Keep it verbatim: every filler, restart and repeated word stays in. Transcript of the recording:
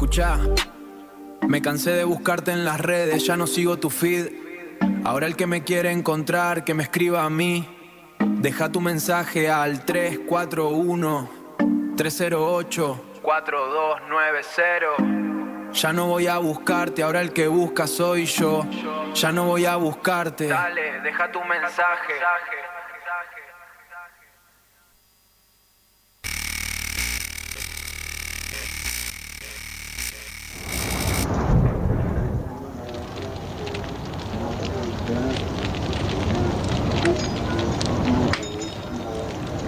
Escuchá, me cansé de buscarte en las redes, ya no sigo tu feed. Ahora el que me quiere encontrar, que me escriba a mí. Deja tu mensaje al tres cuatro uno, tres cero ocho, cuatro dos nueve cero. Ya no voy a buscarte, ahora el que busca soy yo. Ya no voy a buscarte. Dale, deja tu mensaje.